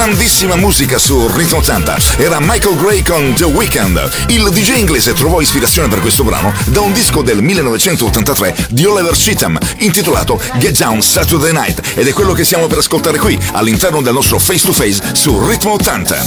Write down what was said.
grandissima musica su Ritmo 80. Era Michael Gray con The Weeknd. Il DJ inglese trovò ispirazione per questo brano da un disco del 1983 di Oliver Cheatham intitolato Get Down Saturday Night, ed è quello che stiamo per ascoltare qui all'interno del nostro Face to Face su Ritmo 80.